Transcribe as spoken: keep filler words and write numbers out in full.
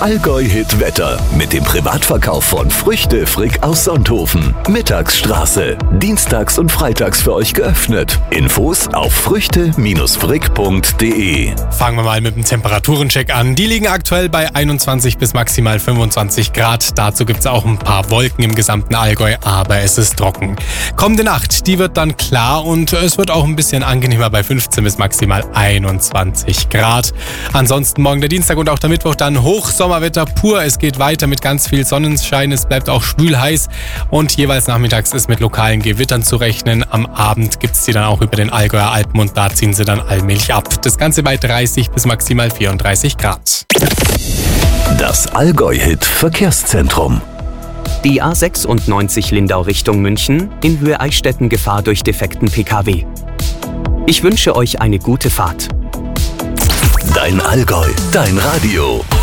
Allgäu-Hit-Wetter mit dem Privatverkauf von Früchte Frick aus Sonthofen. Mittagsstraße. Dienstags und freitags für euch geöffnet. Infos auf früchte frick punkt de. Fangen wir mal mit dem Temperaturencheck an. Die liegen aktuell bei einundzwanzig bis maximal fünfundzwanzig Grad. Dazu gibt es auch ein paar Wolken im gesamten Allgäu, aber es ist trocken. Kommende Nacht, die wird dann klar und es wird auch ein bisschen angenehmer bei fünfzehn bis maximal einundzwanzig Grad. Ansonsten morgen der Dienstag und auch der Mittwoch dann Hochsommerwetter pur. Es geht weiter mit ganz viel Sonnenschein. Es bleibt auch schwül heiß und jeweils nachmittags ist mit lokalen Gewittern zu rechnen. Am Abend gibt es die dann auch über den Allgäuer Alpen und da ziehen sie dann allmählich ab. Das Ganze bei dreißig bis maximal vierunddreißig Grad. Das Allgäu-Hit Verkehrszentrum. Die A sechsundneunzig Lindau Richtung München, in Höhe Eichstätten Gefahr durch defekten P K W. Ich wünsche euch eine gute Fahrt. Dein Allgäu, dein Radio.